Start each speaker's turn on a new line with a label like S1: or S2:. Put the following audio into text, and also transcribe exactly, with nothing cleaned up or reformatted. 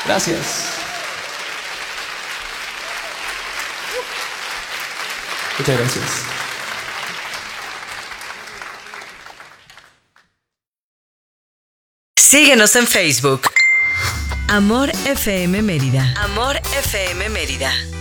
S1: Gracias. Muchas gracias.
S2: Síguenos en Facebook. Amor F M Mérida. Amor F M Mérida.